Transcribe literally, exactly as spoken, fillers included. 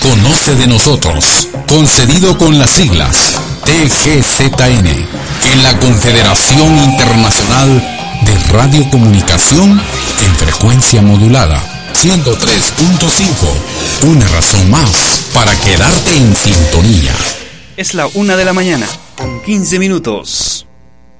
Conoce de nosotros, concedido con las siglas T G Z N, en la Confederación Internacional de Radiocomunicación en frecuencia modulada, ciento tres punto cinco. Una razón más para quedarte en sintonía. Es la una de la mañana, con quince minutos.